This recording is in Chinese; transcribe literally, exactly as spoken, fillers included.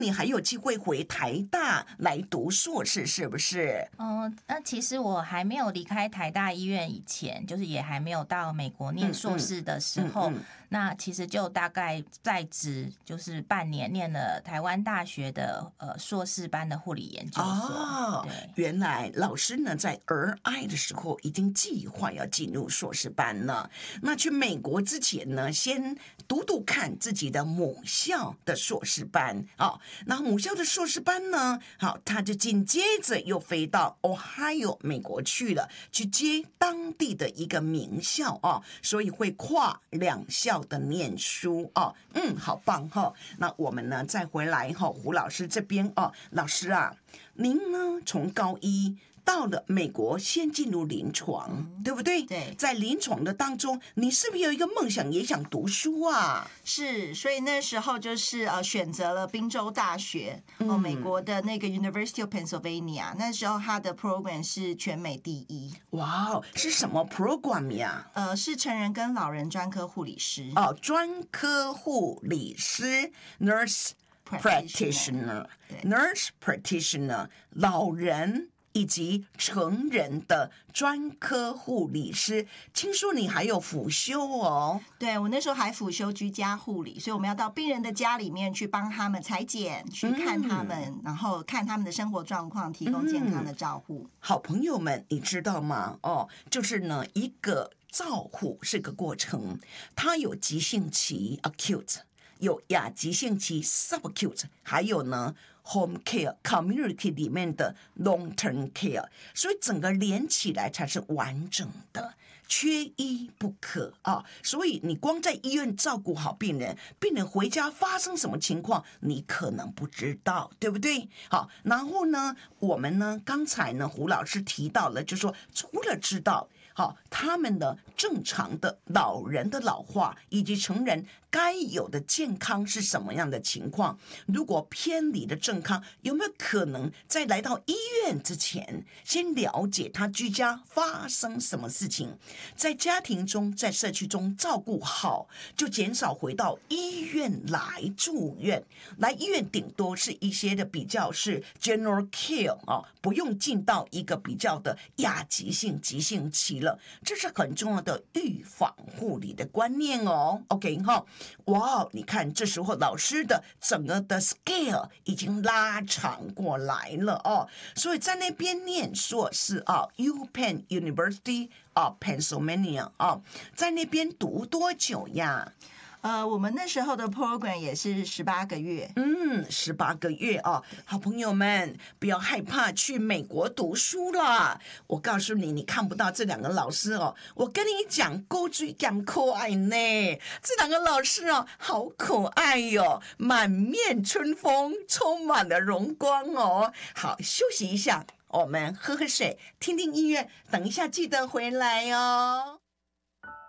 你还有机会回台大来读硕士，是不是？ 嗯，那其实我还没有离开台大医院以前，就是也还没有到美国念硕士的时候，嗯嗯嗯、那其实就大概在职就是半年，念了台湾大学的呃硕士班的护理研究所。 哦， 对， 原来老师呢在儿爱的时候已经计划要进入硕士班了。那去美国之前呢，先读读看自己的母校的硕士班啊。然后母校的硕士班呢，好，他就紧接着又飞到 Ohio 美国去了，去接当地的一个名校啊，所以会跨两校的念书啊，嗯，好棒哈、哦。那我们呢再回来哈、哦，胡老师这边哦，老师啊，您呢从高一到了美国，先进入临床，嗯、对不对？ 对， 在临床的当中，你是不是有一个梦想，也想读书啊？ 是，所以那时候就是呃选择了宾州大学，哦、呃，美国的那个 University of Pennsylvania， 那时候它的 program 是全美第一。 哇，是什么 program 呀？ 呃，是成人跟老人专科护理师。 哦，专科护理师 ，nurse practitioner，nurse practitioner， 老人以及成人的专科护理师。听说你还有辅修哦？ 对，我那时候还辅修居家护理，所以我们要到病人的家里面去帮他们采检，去看他们、嗯、然后看他们的生活状况，提供健康的照护、嗯、 好朋友们你知道吗？哦，就是呢一个照护是个过程，它有急性期 acute， 有亚急性期 subacute， 还有呢home care community 里面的 long term care， 所以整个连起来才是完整的，缺一不可啊！所以你光在医院照顾好病人，病人回家发生什么情况，你可能不知道，对不对？好，然后呢，我们呢，刚才呢，胡老师提到了，就是说除了知道好他们的正常的老人的老化以及成人该有的健康是什么样的情况，如果偏离的健康，有没有可能在来到医院之前先了解他居家发生什么事情，在家庭中在社区中照顾好，就减少回到医院来住院。来医院顶多是一些的比较是 general care 啊，不用进到一个比较的亚急性急性期了，这是很重要的预防护理的观念哦。 OK 哈，哇，你看这时候老师的整个的 scale 已经拉长过来了哦，所以在那边念硕士啊 UPenn University of Pennsylvania 啊，在那边读多久呀？ 呃，我们那时候的 program 也是十八个月。 嗯，十八个月哦，好朋友们，不要害怕去美国读书了。我告诉你，你看不到这两个老师哦，我跟你讲，高追感可爱呢。这两个老师哦，好可爱哟、哦，满面春风，充满了荣光哦。好，休息一下，我们喝喝水，听听音乐，等一下记得回来哦。